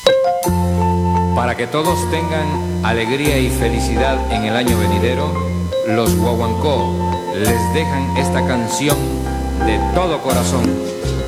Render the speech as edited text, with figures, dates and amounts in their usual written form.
Para que todos tengan alegría y felicidad en el año venidero, los Guaguancó les dejan esta canción de todo corazón.